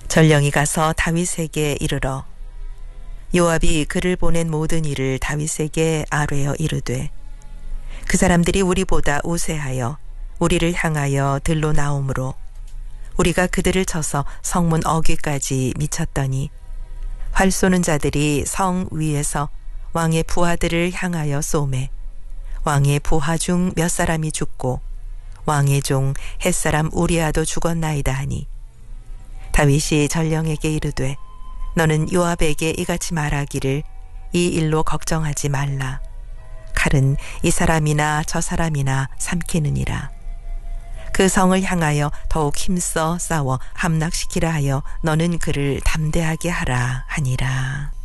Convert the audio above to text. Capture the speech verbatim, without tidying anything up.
전령이 가서 다윗에게 이르러 요압이 그를 보낸 모든 일을 다윗에게 아뢰어 이르되 그 사람들이 우리보다 우세하여 우리를 향하여 들로 나오므로 우리가 그들을 쳐서 성문 어귀까지 미쳤더니 활 쏘는 자들이 성 위에서 왕의 부하들을 향하여 쏘매 왕의 부하 중 몇 사람이 죽고 왕의 종 햇사람 우리아도 죽었나이다 하니 다윗이 전령에게 이르되 너는 요압에게 이같이 말하기를 이 일로 걱정하지 말라. 칼은 이 사람이나 저 사람이나 삼키느니라. 그 성을 향하여 더욱 힘써 싸워 함락시키라 하여 너는 그를 담대하게 하라 하니라.